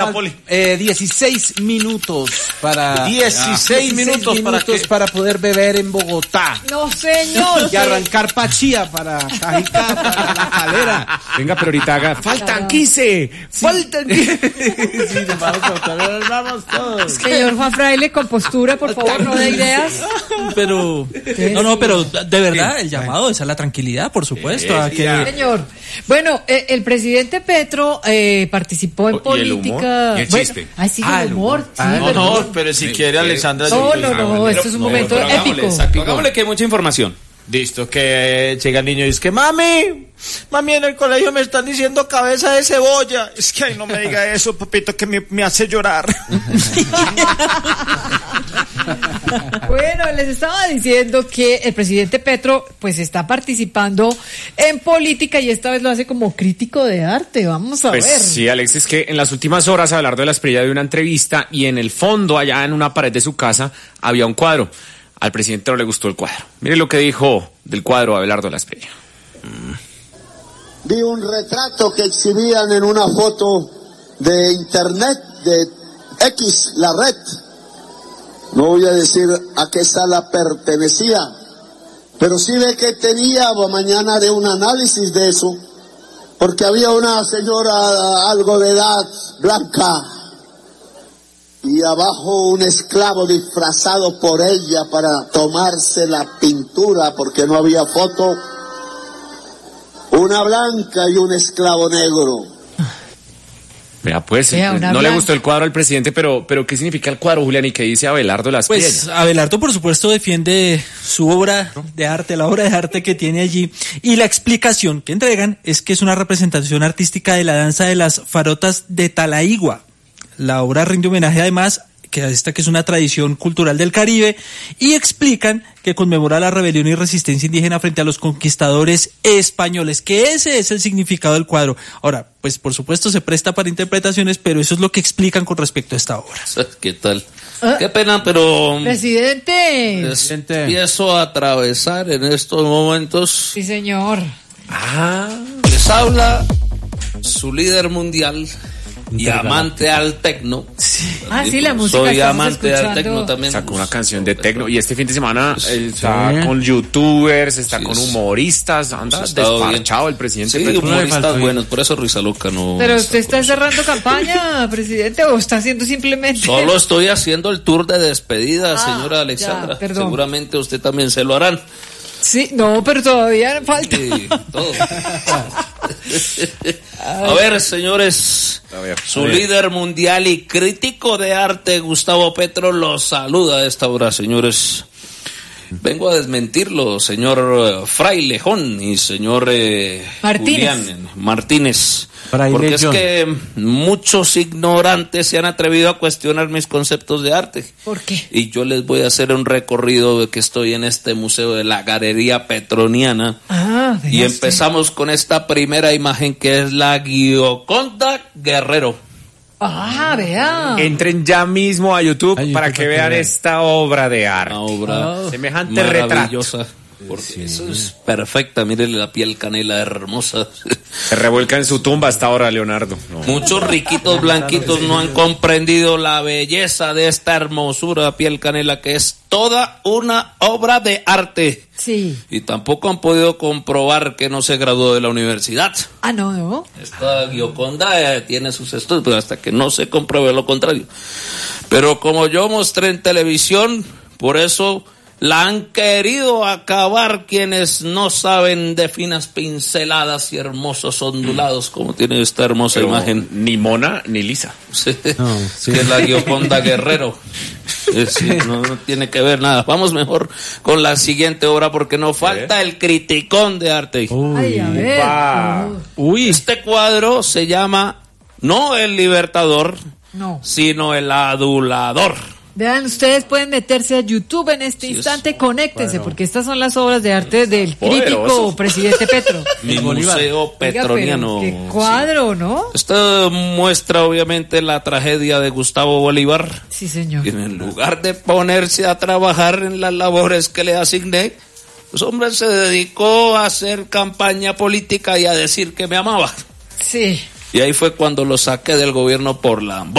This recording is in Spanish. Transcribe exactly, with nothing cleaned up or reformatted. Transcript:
Eh, dieciséis minutos para... dieciséis minutos, minutos para, que... para poder beber en Bogotá. No, señor. Y arrancar Pachía para Cajicá, para La Calera. Venga, pero ahorita haga... ¡Faltan quince! Sí. ¡Faltan quince! Sí, nos vamos, nos vamos todos. Señor Juan Fraile, con postura, por favor, no dé ideas. Pero... No, no, pero de verdad, el llamado es a la tranquilidad, por supuesto. A que... Señor. Bueno, eh, el presidente Petro eh, participó en ¿Y política. el humor? ¿Y el chiste? Bueno, ay, sí, Ah, el humor. Sí, Ah, no, ¿verdad? no, pero si quiere Alexandra... No, yo- no, no, esto es un no, momento pero hagámosle, épico. exacto. Hagámosle que hay mucha información. Listo, que llega el niño y dice que mami, mami en el colegio me están diciendo cabeza de cebolla. Es que ay, no me diga eso, papito, que me, me hace llorar. Bueno, les estaba diciendo que el presidente Petro pues está participando en política y esta vez lo hace como crítico de arte. Vamos a Pues ver. sí, Alex, es que en las últimas horas Abelardo de la Espriella dio una entrevista y en el fondo, allá en una pared de su casa, había un cuadro. Al presidente no le gustó el cuadro. Mire lo que dijo del cuadro Abelardo de la Espriella. Vi un retrato que exhibían en una foto de internet, de X, la red. No voy a decir a qué sala pertenecía, pero sí ve que tenía, mañana de un análisis de eso, porque había una señora algo de edad, blanca, y abajo un esclavo disfrazado por ella para tomarse la pintura, porque no había foto, una blanca y un esclavo negro. Vea, pues, Vea, no una le blan- gustó el cuadro al presidente, pero, pero ¿qué significa el cuadro, Julián? ¿Y qué dice Abelardo de la Espriella? Pues Abelardo, por supuesto, defiende su obra de arte, la obra de arte que tiene allí, y la explicación que entregan es que es una representación artística de la danza de las farotas de Talaigua. La obra rinde homenaje además que esta que es una tradición cultural del Caribe, y explican que conmemora la rebelión y resistencia indígena frente a los conquistadores españoles, que ese es el significado del cuadro. Ahora, pues por supuesto se presta para interpretaciones, pero eso es lo que explican con respecto a esta obra. ¿Qué tal? Ah. Qué pena, pero Presidente. es- empiezo a atravesar en estos momentos. Sí, señor. Ah, Les habla su líder mundial y amante al tecno. Ah, sí, la música Soy estamos amante al escuchando. tecno también. sacó una canción de tecno y este fin de semana eh, está Sí. con youtubers, está Sí, con sí. humoristas, anda Ha estado desparchado bien. el presidente. Sí, Petro. humoristas buenos, por eso Risa Loca no. Pero está usted está con cerrando campaña, presidente, o está haciendo simplemente... Solo estoy haciendo el tour de despedida, Ah, señora Alexandra. ya, perdón. Seguramente usted también se lo harán. Sí, no, pero todavía falta. Sí, todo. A ver, señores, A ver, su a ver. líder mundial y crítico de arte, Gustavo Petro, los saluda a esta hora, señores. Vengo a desmentirlo, señor eh, Frailejón y señor eh, Martínez. Julián Martínez. Frailejón. Porque es que muchos ignorantes se han atrevido a cuestionar mis conceptos de arte. ¿Por qué? Y yo les voy a hacer un recorrido de que estoy en este museo de la Galería Petroniana. Ah, vea Y usted. empezamos con esta primera imagen que es la Gioconda Guerrero. Ah, vea. Entren ya mismo a YouTube A YouTube para para que que vean vean. esta obra de arte. Una obra Semejante retrato. maravillosa. Porque eso es perfecta, mírenle la piel canela hermosa. Se revuelca en su tumba hasta ahora, Leonardo. No. Muchos riquitos blanquitos no han comprendido la belleza de esta hermosura piel canela que es toda una obra de arte. Sí. Y tampoco han podido comprobar que no se graduó de la universidad. Ah, no, no. Esta Gioconda eh, tiene sus estudios, pero hasta que no se compruebe lo contrario. Pero como yo mostré en televisión, por eso la han querido acabar quienes no saben de finas pinceladas y hermosos ondulados, como tiene esta hermosa Pero imagen. ni mona ni lisa. Sí, No, sí. que es la Gioconda Guerrero. Es decir, no, no tiene que ver nada. Vamos mejor con la siguiente obra porque nos falta el criticón de arte. Ay, a ver. upa. Uy, Este cuadro se llama no el libertador, No. sino el adulador. Vean, ustedes pueden meterse a YouTube en este Sí, instante, conéctense, porque estas son las obras de arte del crítico Poderosos. presidente Petro. Mi Bolívar. museo Oiga, pero petroniano. qué cuadro, ¿no? Esto muestra obviamente la tragedia de Gustavo Bolívar. Sí, señor. Y en lugar de ponerse a trabajar en las labores que le asigné, pues hombre se dedicó a hacer campaña política y a decir que me amaba. Sí. Y ahí fue cuando lo saqué del gobierno por la